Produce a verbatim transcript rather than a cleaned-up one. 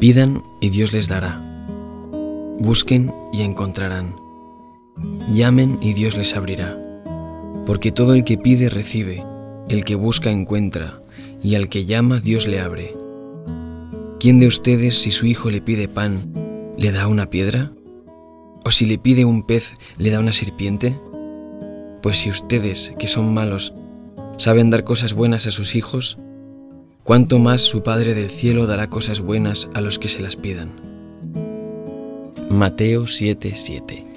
Pidan y Dios les dará. Busquen y encontrarán. Llamen y Dios les abrirá. Porque todo el que pide recibe, el que busca encuentra, y al que llama Dios le abre. ¿Quién de ustedes, si su hijo le pide pan, le da una piedra? ¿O si le pide un pez, le da una serpiente? Pues si ustedes, que son malos, saben dar cosas buenas a sus hijos, ¿cuánto más su Padre del cielo dará cosas buenas a los que se las pidan? Mateo siete siete.